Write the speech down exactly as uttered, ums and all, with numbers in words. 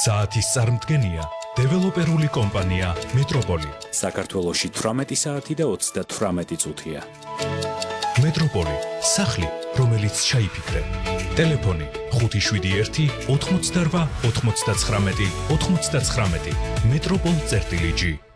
საათის წარმდგენია დეველოპერული კომპანია მეტროპოლი. საქართველოში თვრამეტი საათი და ოცდათვრამეტი წუთია. მეტროპოლი, სახლი, რომელიც ჩაიფიქრე. ტელეფონი ხუთი შვიდი ერთი ოთხმოცდარვა ოთხმოცდაცხრამეტი ოთხმოცდაცხრამეტი. მეტროპოლ წერტილი ჯი.